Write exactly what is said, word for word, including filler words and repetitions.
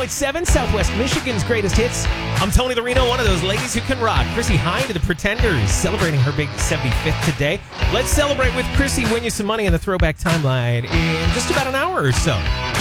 point seven, Southwest Michigan's greatest hits. I'm Tony Larino, one of those ladies who can rock. Chrissy Hynde of the Pretenders, celebrating her big seventy-fifth today. Let's celebrate with Chrissy, win you some money in the Throwback Timeline in just about an hour or so.